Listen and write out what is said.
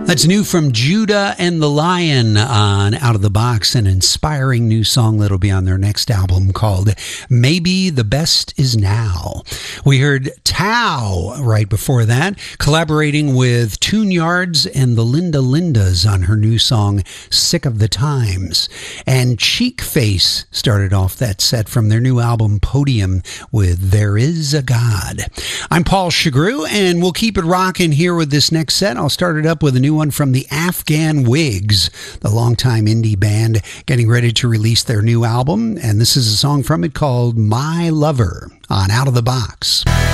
That's new from Judah and the Lion on Out of the Box, an inspiring new song that'll be on their next album called Maybe the Best Is Now. We heard Tao right before that, collaborating with Tune Yards and the Linda Lindas on her new song Sick of the Times. And Cheek Face started off that set from their new album Podium with There Is a God. I'm Paul Chagru, and we'll keep it rocking here with this next set. I'll start it up with a new one from the Afghan Wigs, the longtime indie band getting ready to release their new album. And this is a song from it called My Lover on Out of the Box.